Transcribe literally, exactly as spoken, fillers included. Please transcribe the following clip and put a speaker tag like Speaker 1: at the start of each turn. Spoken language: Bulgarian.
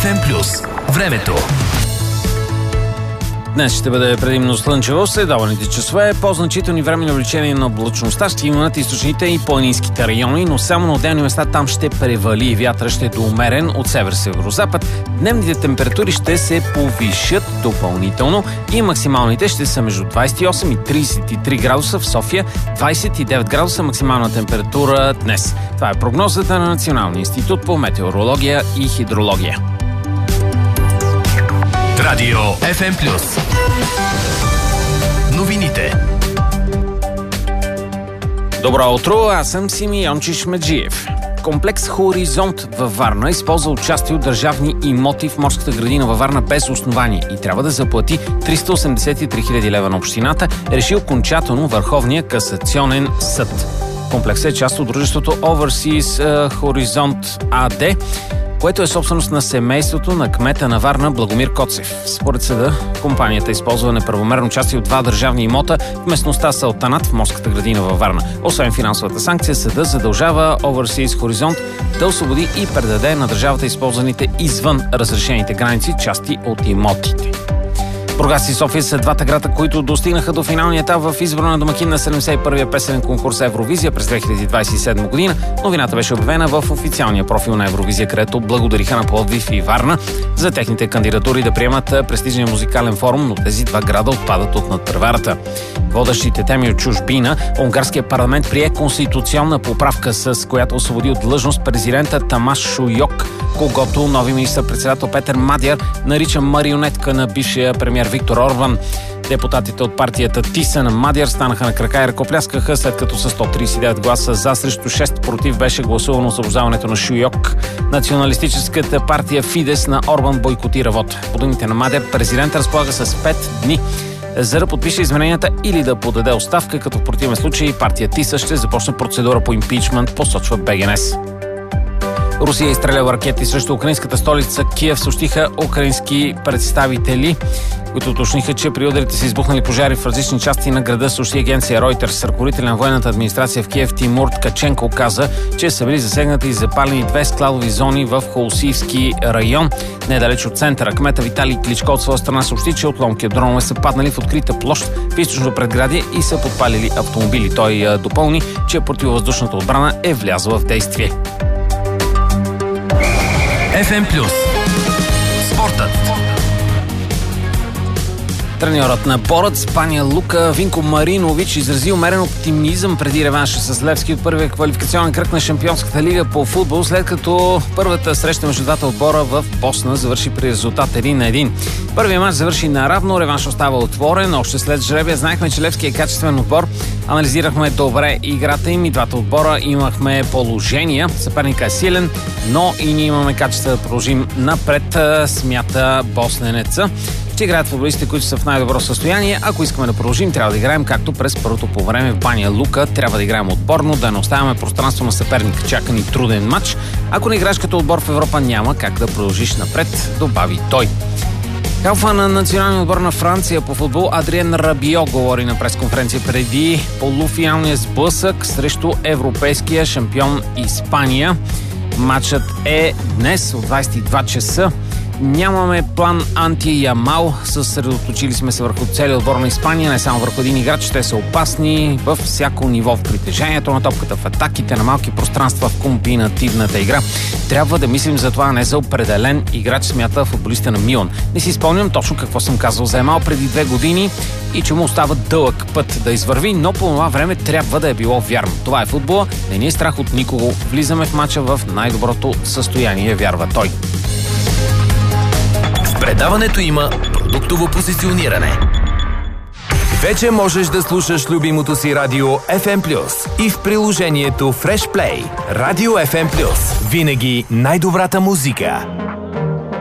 Speaker 1: еф ем плюс. Времето.
Speaker 2: Днес ще бъде предимно слънчево, следобедните часове. По-значителни времени увеличения на облачността ще има над източните и планинските райони, но само на отделни места там ще превали. Вятъра ще е доумерен от север-северозапад. Дневните температури ще се повишат допълнително и максималните ще са между двадесет и осем и тридесет и три градуса в София, двадесет и девет градуса максимална температура днес. Това е прогнозата на Националния институт по метеорология и хидрология.
Speaker 1: Радио еф ем плюс. Новините.
Speaker 2: Добро утро, аз съм Симеон Чишмеджиев. Комплекс Хоризонт във Варна използва участие от държавни имоти в морската градина във Варна без основание и трябва да заплати триста осемдесет и три хиляди лева на общината, реши окончателно Върховния касационен съд. Комплексът е част от дружеството Overseas Horizont АД, което е собственост на семейството на кмета на Варна Благомир Коцев. Според съда, компанията използва неправомерно участие от два държавни имота в местността Салтанат в морската градина във Варна. Освен финансовата санкция, съда задължава Overseas Horizont да освободи и предаде на държавата използваните извън разрешените граници части от имотите. Бургас и София са двата града, които достигнаха до финалния етап в избора на домакин на седемдесет и първия песенен конкурс Евровизия през две хиляди двадесет и седма година. Новината беше обявена в официалния профил на Евровизия, където благодариха на Пловдив и Варна за техните кандидатури да приемат престижния музикален форум, но тези два града отпадат от надпреварата. Водещите теми от чужбина, унгарският парламент прие конституционна поправка, с която освободи от длъжност президента Тамаш Шуйок, когото нови министър-председател Петър Мадяр нарича марионетка на бившия премиер Виктор Орбан. Депутатите от партията ТИСА на Мадяр станаха на крака и ръкопляскаха, след като с сто тридесет и девет гласа за срещу шест против беше гласувано освобождаването на Шуйок. Националистическата партия Фидес на Орбан бойкотира вот. По думите на Мадяр, президент разполага с пет дни за да подпише измененията или да подаде оставка, като в противен случай партия ТИСА ще започне процедура по импичмент, посочва БГНС. Русия изстрелява ракети срещу украинската столица Киев, съобщиха украински представители, които уточниха, че при ударите са избухнали пожари в различни части на града, съобщи агенция Reuters. Ръководителя на военната администрация в Киев Тимур Ткаченко каза, че са били засегнати и запалени две складови зони в Холсиевски район, недалеч от центъра. Кмета Виталий Кличко от своя страна съобщи, че отломки от дронове са паднали в открита площ в източно предградие и са подпалили автомобили. Той допълни, че противовъздушната отбрана е влязла в действие.
Speaker 1: еф ем плюс. Спортът.
Speaker 2: Треньорът на Борец Баня Лука Винко Маринович изрази умерен оптимизъм преди реванша с Левски от първия квалификационен кръг на Шампионската лига по футбол, след като първата среща между двата отбора в Босна завърши при резултат един на един. Първият мач завърши наравно, реванш остава отворен. Още след жребия знаехме, че Левски е качествен отбор. Анализирахме добре играта им и двата отбора имахме положения. Съперника е силен, но и ние имаме качество да продължим напред, смята босненеца. Ще играят футболистите, които са в най-добро състояние. Ако искаме да продължим, трябва да играем както през първото по време в Баня Лука. Трябва да играем отборно, да не оставяме пространство на съперник. Чака ни труден матч. Ако не играеш като отбор в Европа, няма как да продължиш напред, добави той. Халфа на националния отбор на Франция по футбол Адриен Рабио говори на пресконференция преди полуфиналния сблъсък срещу европейския шампион Испания. Матчът е днес от двадесет и два часа. Нямаме план анти-Ямал. Съсредоточили сме се върху целия отбор на Испания, не само върху един играч. Те са опасни във всяко ниво, в притежанието на топката, в атаките, на малки пространства, в комбинативната игра. Трябва да мислим за това, а не за определен играч, смята футболиста на Милан. Не си спомням точно какво съм казал за Ямал преди две години и че му остава дълъг път да извърви, но по това време трябва да е било вярно. Това е футбола, не ни е страх от никого. Влизаме в мача в най-доброто състояние, вярва той.
Speaker 1: В предаването има продуктово позициониране. Вече можеш да слушаш любимото си радио еф ем плюс и в приложението Fresh Play. Радио еф ем плюс. Винаги най-добрата музика.